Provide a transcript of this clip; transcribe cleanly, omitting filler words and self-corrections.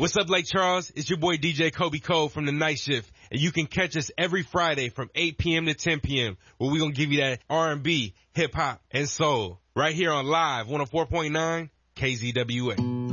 What's up, Lake Charles? It's your boy DJ Kobe Cole from The Night Shift, and you can catch us every Friday from 8 p.m. to 10 p.m. where we're going to give you that R&B, hip-hop, and soul right here on Live 104.9 KZWA.